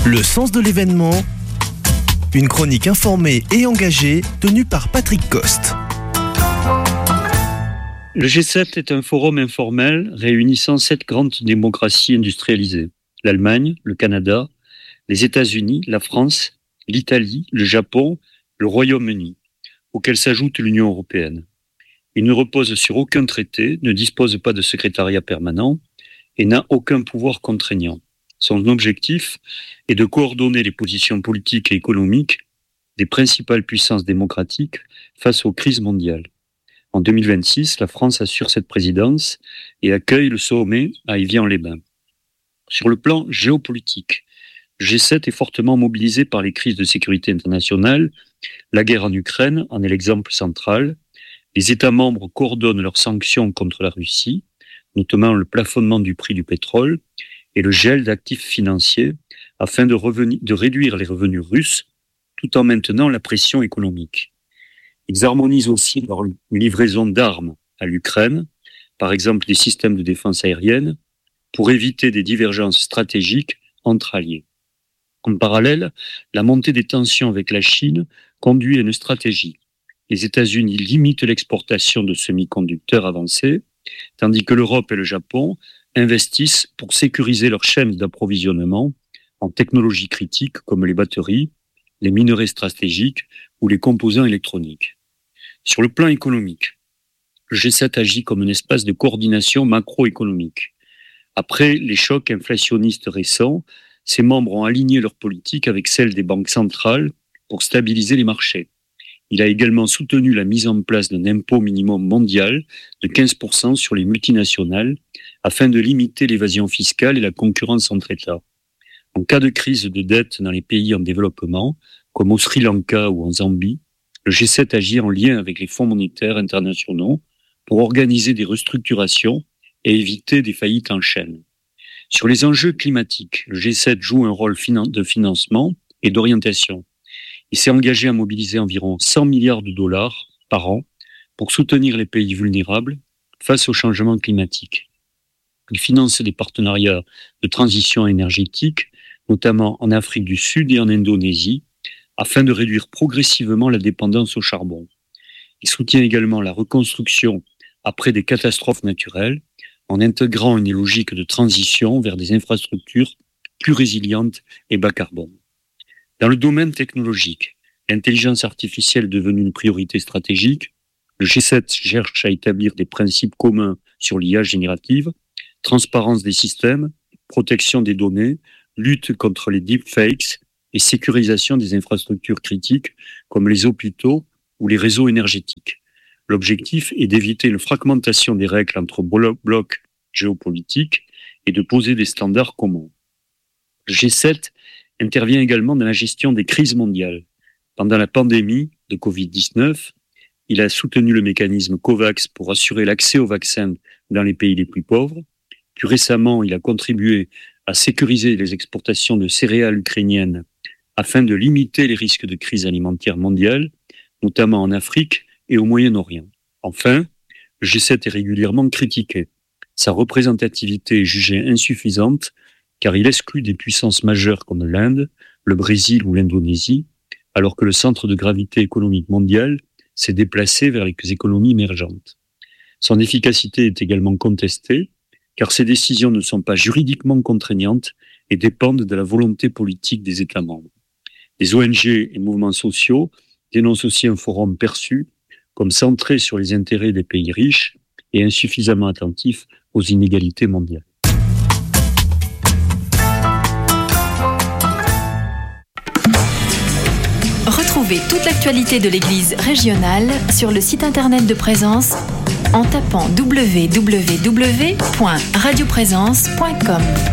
Le sens de l'événement, une chronique informée et engagée tenue par Patrick Coste. Le G7 est un forum informel réunissant 7 grandes démocraties industrialisées. L'Allemagne, le Canada, les États-Unis, la France, l'Italie, le Japon, le Royaume-Uni, auquel s'ajoute l'Union européenne. Il ne repose sur aucun traité, ne dispose pas de secrétariat permanent et n'a aucun pouvoir contraignant. Son objectif est de coordonner les positions politiques et économiques des principales puissances démocratiques face aux crises mondiales. En 2026, la France assure cette présidence et accueille le sommet à Évian-les-Bains. Sur le plan géopolitique, le G7 est fortement mobilisé par les crises de sécurité internationale. La guerre en Ukraine en est l'exemple central. Les États membres coordonnent leurs sanctions contre la Russie, notamment le plafonnement du prix du pétrole et le gel d'actifs financiers afin de réduire les revenus russes tout en maintenant la pression économique. Ils harmonisent aussi leur livraison d'armes à l'Ukraine, par exemple des systèmes de défense aérienne, pour éviter des divergences stratégiques entre alliés. En parallèle, la montée des tensions avec la Chine conduit à une stratégie. Les États-Unis limitent l'exportation de semi-conducteurs avancés, tandis que l'Europe et le Japon investissent pour sécuriser leurs chaînes d'approvisionnement en technologies critiques comme les batteries, les minerais stratégiques ou les composants électroniques. Sur le plan économique, le G7 agit comme un espace de coordination macroéconomique. Après les chocs inflationnistes récents, ses membres ont aligné leur politique avec celle des banques centrales pour stabiliser les marchés. Il a également soutenu la mise en place d'un impôt minimum mondial de 15% sur les multinationales afin de limiter l'évasion fiscale et la concurrence entre États. En cas de crise de dette dans les pays en développement, comme au Sri Lanka ou en Zambie, le G7 agit en lien avec les fonds monétaires internationaux pour organiser des restructurations et éviter des faillites en chaîne. Sur les enjeux climatiques, le G7 joue un rôle de financement et d'orientation. Il s'est engagé à mobiliser environ 100 milliards de dollars par an pour soutenir les pays vulnérables face au changement climatique. Il finance des partenariats de transition énergétique, notamment en Afrique du Sud et en Indonésie, afin de réduire progressivement la dépendance au charbon. Il soutient également la reconstruction après des catastrophes naturelles, en intégrant une logique de transition vers des infrastructures plus résilientes et bas carbone. Dans le domaine technologique, l'intelligence artificielle est devenue une priorité stratégique. Le G7 cherche à établir des principes communs sur l'IA générative, transparence des systèmes, protection des données, lutte contre les deepfakes et sécurisation des infrastructures critiques comme les hôpitaux ou les réseaux énergétiques. L'objectif est d'éviter une fragmentation des règles entre blocs géopolitiques et de poser des standards communs. Le G7 intervient également dans la gestion des crises mondiales. Pendant la pandémie de Covid-19, il a soutenu le mécanisme COVAX pour assurer l'accès aux vaccins dans les pays les plus pauvres. Plus récemment, il a contribué à sécuriser les exportations de céréales ukrainiennes afin de limiter les risques de crise alimentaire mondiale, notamment en Afrique et au Moyen-Orient. Enfin, le G7 est régulièrement critiqué. Sa représentativité est jugée insuffisante car il exclut des puissances majeures comme l'Inde, le Brésil ou l'Indonésie, alors que le centre de gravité économique mondial s'est déplacé vers les économies émergentes. Son efficacité est également contestée, car ses décisions ne sont pas juridiquement contraignantes et dépendent de la volonté politique des États membres. Les ONG et mouvements sociaux dénoncent aussi un forum perçu comme centré sur les intérêts des pays riches et insuffisamment attentif aux inégalités mondiales. Retrouvez toute l'actualité de l'Église régionale sur le site internet de Présence en tapant www.radioprésence.com.